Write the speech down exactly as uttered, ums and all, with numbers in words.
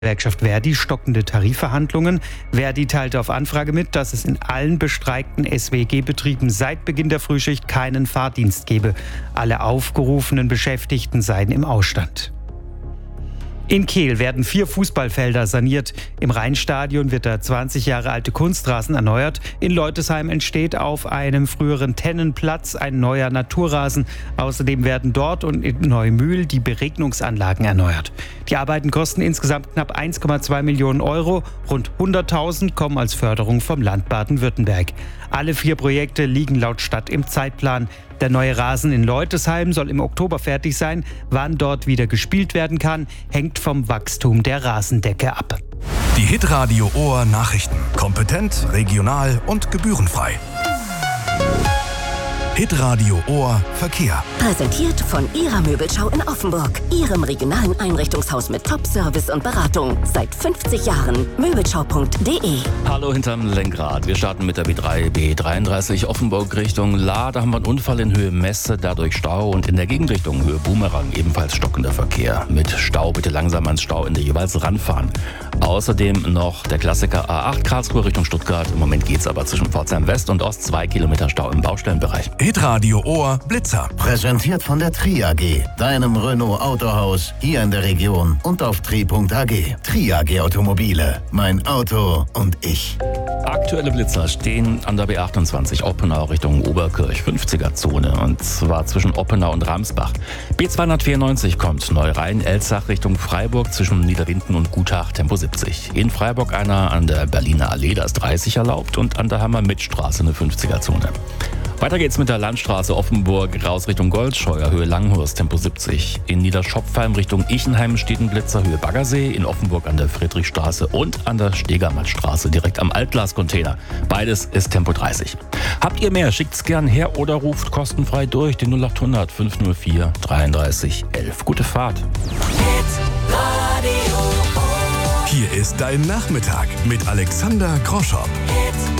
Gewerkschaft Verdi stockende Tarifverhandlungen. Verdi teilte auf Anfrage mit, dass es in allen bestreikten S W G-Betrieben seit Beginn der Frühschicht keinen Fahrdienst gebe. Alle aufgerufenen Beschäftigten seien im Ausstand. In Kehl werden vier Fußballfelder saniert. Im Rheinstadion wird der zwanzig Jahre alte Kunstrasen erneuert. In Leutesheim entsteht auf einem früheren Tennenplatz ein neuer Naturrasen. Außerdem werden dort und in Neumühl die Beregnungsanlagen erneuert. Die Arbeiten kosten insgesamt knapp eins Komma zwei Millionen Euro. Rund hunderttausend kommen als Förderung vom Land Baden-Württemberg. Alle vier Projekte liegen laut Stadt im Zeitplan. Der neue Rasen in Leutesheim soll im Oktober fertig sein. Wann dort wieder gespielt werden kann, hängt vom Wachstum der Rasendecke ab. Die Hitradio Ohr Nachrichten. Kompetent, regional und gebührenfrei. Hitradio Ohr Verkehr. Präsentiert von Ihrer Möbelschau in Offenburg. Ihrem regionalen Einrichtungshaus mit Top-Service und Beratung. Seit fünfzig Jahren. Möbelschau punkt de. Hallo hinterm Lenkrad. Wir starten mit der B drei, B dreiunddreißig Offenburg Richtung La. Da haben wir einen Unfall in Höhe Messe, dadurch Stau. Und in der Gegenrichtung Höhe Bumerang ebenfalls stockender Verkehr. Mit Stau bitte langsam ans Stauende jeweils ranfahren. Außerdem noch der Klassiker A acht Karlsruhe Richtung Stuttgart. Im Moment geht's aber zwischen Pforzheim West und Ost zwei Kilometer Stau im Baustellenbereich. Hitradio Ohr Blitzer. Präsentiert von der Tri A G, deinem Renault Autohaus hier in der Region und auf tri punkt a g. Tri A G Automobile, mein Auto und ich. Aktuelle Blitzer stehen an der B achtundzwanzig Oppenau Richtung Oberkirch, fünfziger Zone, und zwar zwischen Oppenau und Ramsbach. B zweihundertvierundneunzig kommt Neurhein-Elzach Richtung Freiburg zwischen Niederwinden und Gutach, Tempo siebzig. In Freiburg einer an der Berliner Allee, da ist dreißig erlaubt, und an der Hammer-Mitt-Straße eine fünfziger Zone. Weiter geht's mit der Landstraße Offenburg raus Richtung Goldscheuer, Höhe Langhorst, Tempo siebzig. In Niederschopfheim Richtung Ichenheim steht ein Blitzer, Höhe Baggersee. In Offenburg an der Friedrichstraße und an der Stegermannstraße direkt am Altglascontainer. Beides ist Tempo dreißig. Habt ihr mehr? Schickt's gern her oder ruft kostenfrei durch die null achthundert fünf null vier dreiunddreißig elf. Gute Fahrt. Hier ist dein Nachmittag mit Alexander Groschow.